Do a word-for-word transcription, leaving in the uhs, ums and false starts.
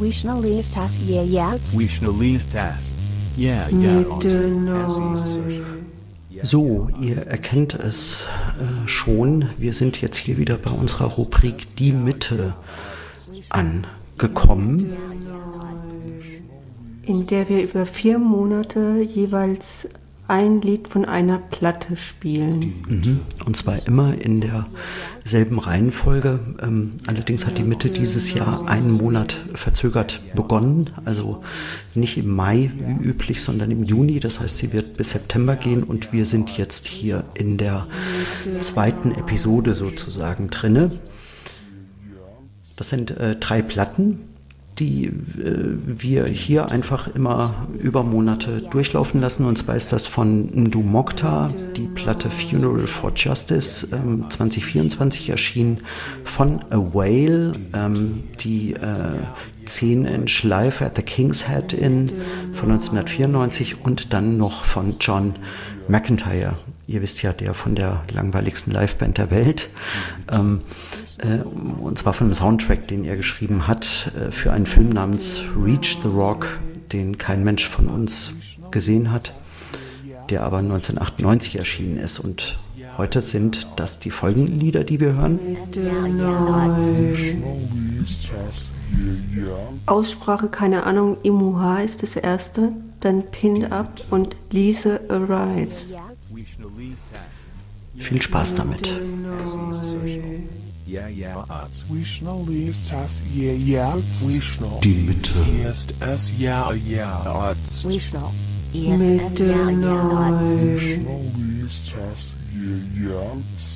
Wishnalistas, yeah, yeah. Wishnalistas. Yeah, yeah. Mitte neu. So, ihr erkennt es äh, schon, wir sind jetzt hier wieder bei unserer Rubrik Die Mitte angekommen. In der wir über vier Monate jeweils ein Lied von einer Platte spielen. Mhm. Und zwar immer in derselben Reihenfolge. Ähm, allerdings hat die Mitte dieses Jahr einen Monat verzögert begonnen. Also nicht im Mai wie üblich, sondern im Juni. Das heißt, sie wird bis September gehen und wir sind jetzt hier in der zweiten Episode sozusagen drinne. Das sind äh, drei Platten, die äh, wir hier einfach immer über Monate durchlaufen lassen. Und zwar ist das von Ndu Mokta, die Platte Funeral for Justice, ähm, zwanzig vierundzwanzig erschienen, von A Whale, ähm, die äh, zehn Inch Live at the King's Head in von neunzehnhundertvierundneunzig und dann noch von John McEntire. Ihr wisst ja, der von der langweiligsten Liveband der Welt. Ähm, äh, und zwar von einem Soundtrack, den er geschrieben hat äh, für einen Film namens Reach the Rock, den kein Mensch von uns gesehen hat, der aber neunzehnhundertachtundneunzig erschienen ist. Und heute sind das die folgenden Lieder, die wir hören. Aussprache, keine Ahnung, Imuha ist das erste, dann Pinned Up und Lise Arrives. Viel Spaß damit. Die Mitte. Mitte neu.